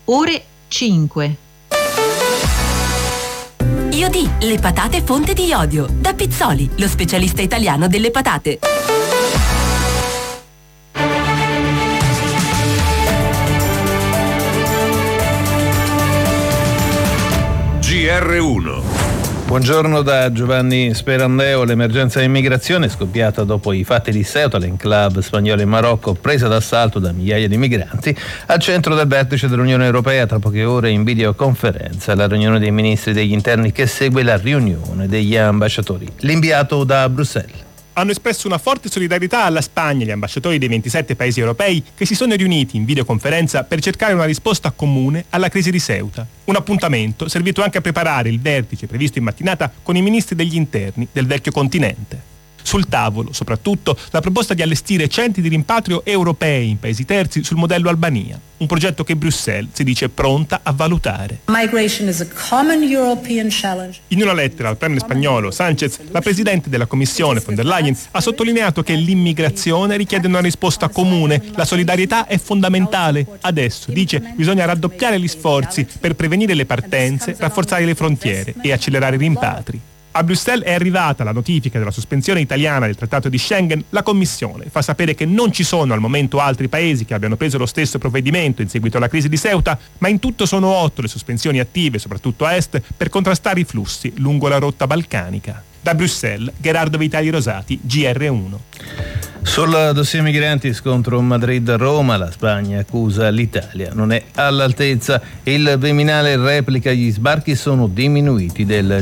ore 5. Iodì, le patate fonte di iodio. Da Pizzoli, lo specialista italiano delle patate. GR1. Buongiorno da Giovanni Sperandeo. L'emergenza immigrazione è scoppiata dopo i fatti di Ceuta, l'enclave spagnola in Marocco, presa d'assalto da migliaia di migranti, al centro del vertice dell'Unione Europea tra poche ore in videoconferenza, la riunione dei ministri degli interni che segue la riunione degli ambasciatori. L'inviato da Bruxelles. Hanno espresso una forte solidarietà alla Spagna gli ambasciatori dei 27 paesi europei che si sono riuniti in videoconferenza per cercare una risposta comune alla crisi di Ceuta. Un appuntamento servito anche a preparare il vertice previsto in mattinata con i ministri degli interni del vecchio continente. Sul tavolo, soprattutto, la proposta di allestire centri di rimpatrio europei in paesi terzi sul modello Albania, un progetto che Bruxelles si dice pronta a valutare. Migration is a common European challenge. In una lettera al premier spagnolo Sánchez, la presidente della Commissione von der Leyen ha sottolineato che l'immigrazione richiede una risposta comune, la solidarietà è fondamentale. Adesso, dice, bisogna raddoppiare gli sforzi per prevenire le partenze, rafforzare le frontiere e accelerare i rimpatri. A Bruxelles è arrivata la notifica della sospensione italiana del Trattato di Schengen. La Commissione fa sapere che non ci sono al momento altri paesi che abbiano preso lo stesso provvedimento in seguito alla crisi di Ceuta, ma in tutto sono 8 le sospensioni attive, soprattutto a est, per contrastare i flussi lungo la rotta balcanica. Da Bruxelles, Gerardo Vitali Rosati, GR1. Sul dossier migranti, scontro Madrid-Roma, la Spagna accusa l'Italia non è all'altezza. Il Viminale replica: gli sbarchi sono diminuiti del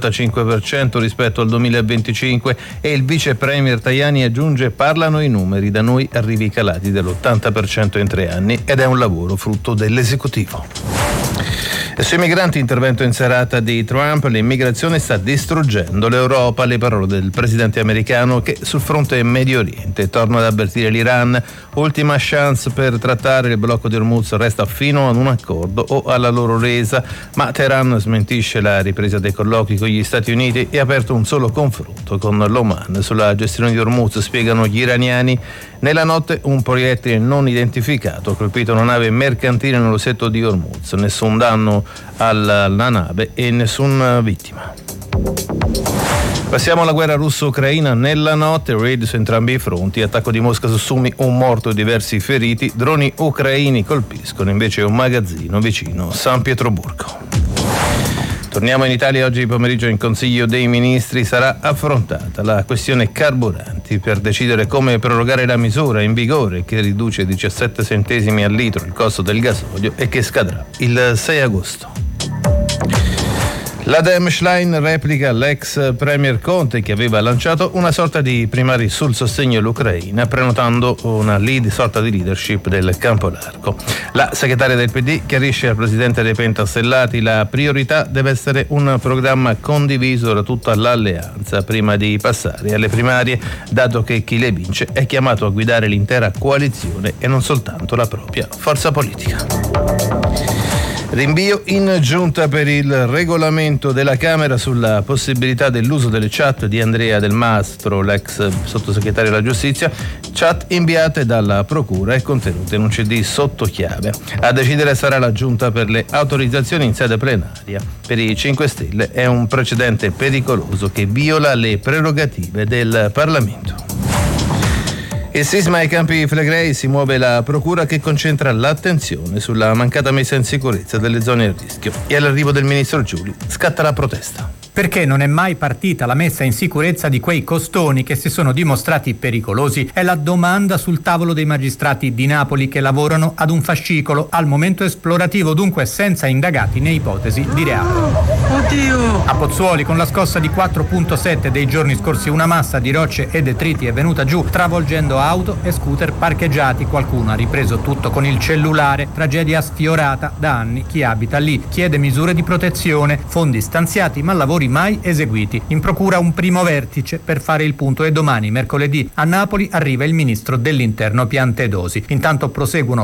55% rispetto al 2025 e il vice premier Tajani aggiunge: parlano i numeri, da noi arrivi calati dell'80% in 3 anni ed è un lavoro frutto dell'esecutivo. E sui migranti, intervento in serata di Trump, l'immigrazione sta distruggendo l'Europa, le parole del presidente americano che sul fronte Medio Oriente torna ad avvertire l'Iran: ultima chance per trattare il blocco di Hormuz, resta fino ad un accordo o alla loro resa, ma Teheran smentisce la ripresa dei colloqui con gli Stati Uniti e ha aperto un solo confronto con l'Oman sulla gestione di Hormuz, spiegano gli iraniani. Nella notte un proiettile non identificato ha colpito una nave mercantile nello stretto di Hormuz, nessun danno alla nave e nessuna vittima. Passiamo alla guerra russo-ucraina. Nella notte raid su entrambi i fronti, attacco di Mosca su Sumi, un morto e diversi feriti, droni ucraini colpiscono invece un magazzino vicino San Pietroburgo. Torniamo in Italia. Oggi pomeriggio in Consiglio dei Ministri sarà affrontata la questione carburanti per decidere come prorogare la misura in vigore che riduce 17 centesimi al litro il costo del gasolio e che scadrà il 6 agosto. La Schlein replica l'ex premier Conte che aveva lanciato una sorta di primari sul sostegno all'Ucraina, prenotando una sorta di leadership del campo largo. La segretaria del PD chiarisce al presidente dei Pentastellati: la priorità deve essere un programma condiviso da tutta l'alleanza prima di passare alle primarie, dato che chi le vince è chiamato a guidare l'intera coalizione e non soltanto la propria forza politica. Rinvio in giunta per il regolamento della Camera sulla possibilità dell'uso delle chat di Andrea Del Mastro, l'ex sottosegretario della Giustizia, chat inviate dalla Procura e contenute in un CD sotto chiave. A decidere sarà la Giunta per le autorizzazioni in sede plenaria. Per i 5 Stelle è un precedente pericoloso che viola le prerogative del Parlamento. Il sisma ai Campi Flegrei, si muove la procura che concentra l'attenzione sulla mancata messa in sicurezza delle zone a rischio e all'arrivo del ministro Giuli scatta la protesta. Perché non è mai partita la messa in sicurezza di quei costoni che si sono dimostrati pericolosi? È la domanda sul tavolo dei magistrati di Napoli che lavorano ad un fascicolo, al momento esplorativo, dunque senza indagati né ipotesi di reato. Oddio! A Pozzuoli, con la scossa di 4.7 dei giorni scorsi, una massa di rocce e detriti è venuta giù, travolgendo auto e scooter parcheggiati. Qualcuno ha ripreso tutto con il cellulare. Tragedia sfiorata da anni. Chi abita lì chiede misure di protezione, fondi stanziati ma lavori mai eseguiti. In procura un primo vertice per fare il punto e domani, mercoledì, a Napoli arriva il ministro dell'Interno Piantedosi. Intanto proseguono